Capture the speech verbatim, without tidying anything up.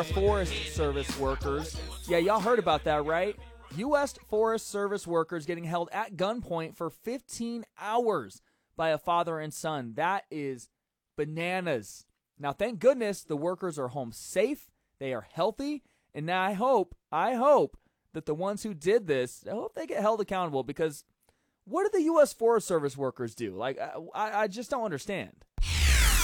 Forest Service workers. Yeah, y'all heard about that, right? U S Forest Service workers getting held at gunpoint for fifteen hours by a father and son. That is bananas. Now, thank goodness the workers are home safe. They are healthy. And now I hope, I hope that the ones who did this, I hope they get held accountable, because what do the U S Forest Service workers do? Like, I, I just don't understand.